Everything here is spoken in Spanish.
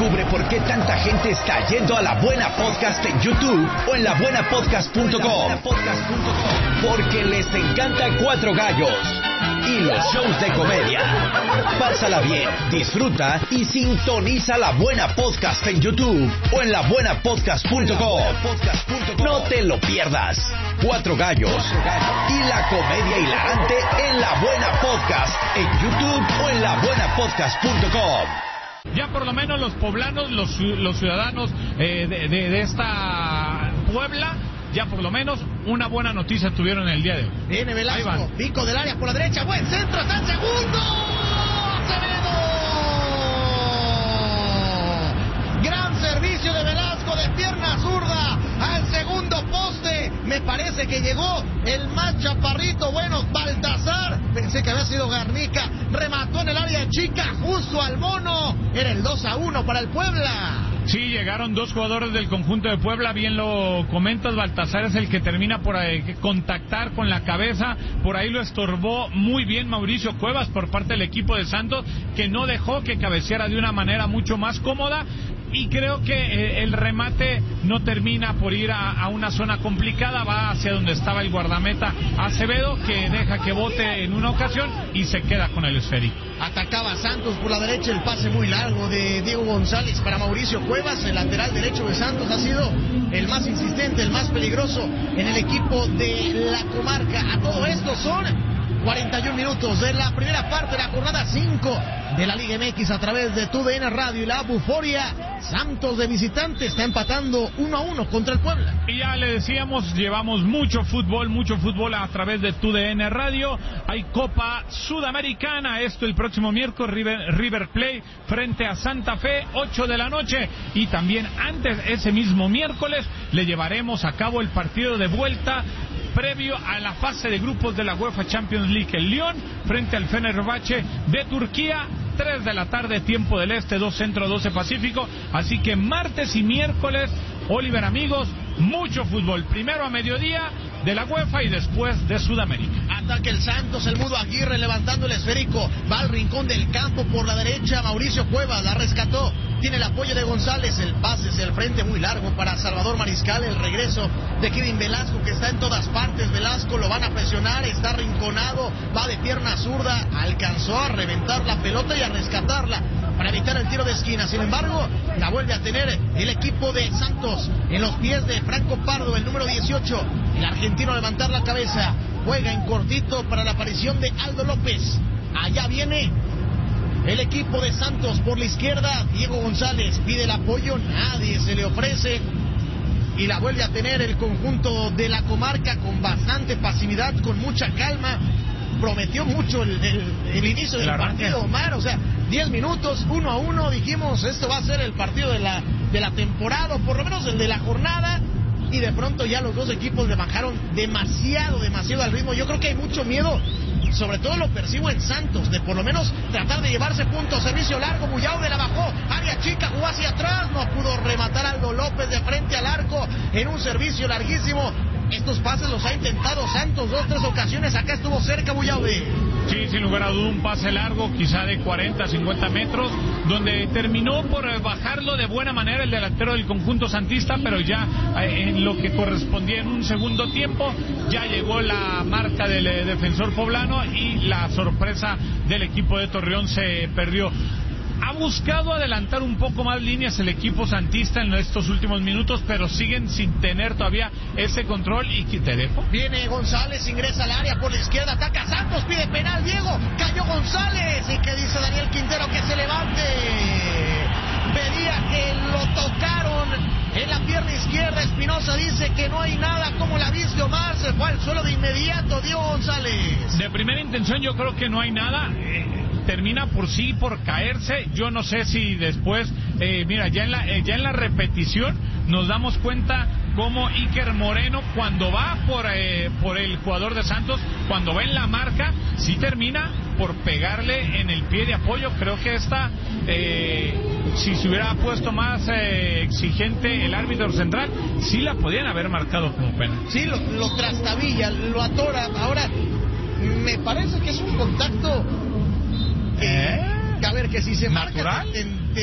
Descubre por qué tanta gente está yendo a La Buena Podcast en YouTube o en labuenapodcast.com. Porque les encanta Cuatro Gallos y los shows de comedia. Pásala bien, disfruta y sintoniza La Buena Podcast en YouTube o en labuenapodcast.com. No te lo pierdas. Cuatro Gallos y la comedia hilarante en La Buena Podcast en YouTube o en labuenapodcast.com. Ya por lo menos los poblanos, los ciudadanos de esta Puebla, ya por lo menos una buena noticia tuvieron el día de hoy. Viene Velasco, pico del área por la derecha, buen centro, está el segundo. ¡Acevedo! Gran servicio de Velasco de pierna zurda al segundo poste. Me parece que llegó el más chaparrito, bueno, Baltazar. Pensé que había sido Garnica. Remató en el área chica, justo al mono. Era el 2-1 para el Puebla. Sí, llegaron dos jugadores del conjunto de Puebla, bien lo comentas, Baltazar es el que termina por contactar con la cabeza, por ahí lo estorbó muy bien Mauricio Cuevas por parte del equipo de Santos, que no dejó que cabeceara de una manera mucho más cómoda, y creo que el remate no termina por ir a una zona complicada, va hacia donde estaba el guardameta Acevedo, que deja que bote en una ocasión y se queda con el esférico. Atacaba Santos por la derecha, el pase muy largo de Diego González para Mauricio Cuevas, el lateral derecho de Santos ha sido el más insistente, el más peligroso en el equipo de la comarca. A todo esto son 41 minutos de la primera parte de la jornada 5 de la Liga MX a través de TUDN Radio y la Buforia. Santos de visitante está empatando 1-1 contra el Puebla. Y ya le decíamos, llevamos mucho fútbol a través de TUDN Radio. Hay Copa Sudamericana, esto el próximo miércoles, River Plate frente a Santa Fe, 8 de la noche. Y también antes, ese mismo miércoles, le llevaremos a cabo el partido de vuelta previo a la fase de grupos de la UEFA Champions League. El Lyon frente al Fenerbahce de Turquía, 3 de la tarde, tiempo del este, 2 centro, 12 pacífico. Así que martes y miércoles, Oliver, amigos, mucho fútbol. Primero a mediodía de la UEFA y después de Sudamérica. Ataca el Santos, el Mudo Aguirre levantando el esférico. Va al rincón del campo por la derecha. Mauricio Cuevas la rescató. Tiene el apoyo de González. El pase hacia el frente muy largo para Salvador Mariscal. El regreso de Kevin Velasco, que está en todas partes. Velasco lo van a presionar. Está arrinconado. Va de pierna zurda. Alcanzó a reventar la pelota y a rescatarla para evitar el tiro de esquina. Sin embargo, la vuelve a tener el equipo de Santos en los pies de Franco Pardo, el número 18. El argentino a levantar la cabeza. Juega en cortito para la aparición de Aldo López. Allá viene el equipo de Santos por la izquierda. Diego González pide el apoyo. Nadie se le ofrece. Y la vuelve a tener el conjunto de la comarca con bastante pasividad, con mucha calma. Prometió mucho el inicio del partido, Omar. O sea, 10 minutos, 1-1. Dijimos, esto va a ser el partido de la temporada, o por lo menos el de la jornada. Y de pronto ya los dos equipos le bajaron demasiado al ritmo. Yo creo que hay mucho miedo, sobre todo lo percibo en Santos, de por lo menos tratar de llevarse puntos. Servicio largo, Bullaude la bajó, área chica, jugó hacia atrás, no pudo rematar Aldo López de frente al arco en un servicio larguísimo. Estos pases los ha intentado Santos 2-3 ocasiones. Acá estuvo cerca Bullaude. Sí, sin lugar a duda, un pase largo, quizá de 40, 50 metros, donde terminó por bajarlo de buena manera el delantero del conjunto santista, pero ya en lo que correspondía en un segundo tiempo, ya llegó la marca del defensor poblano y la sorpresa del equipo de Torreón se perdió. Ha buscado adelantar un poco más líneas el equipo santista en estos últimos minutos, pero siguen sin tener todavía ese control. Y te dejo. Viene González, ingresa al área por la izquierda, ataca Santos, pide penal, Diego, cayó González. ¿Y qué dice Daniel Quintero? Que se levante. Pedía que lo tocaron en la pierna izquierda. Espinosa dice que no hay nada. ¿Cómo la viste, Omar? Se fue al suelo de inmediato Diego González. De primera intención yo creo que no hay nada. Termina por caerse. Yo no sé si después, mira, ya en la repetición nos damos cuenta cómo Iker Moreno, cuando va por el jugador de Santos, cuando va en la marca, sí termina por pegarle en el pie de apoyo. Creo que si se hubiera puesto más exigente el árbitro central, sí la podían haber marcado como pena. Sí, lo trastabilla, lo atora. Ahora, me parece que es un contacto que a ver, que si se marca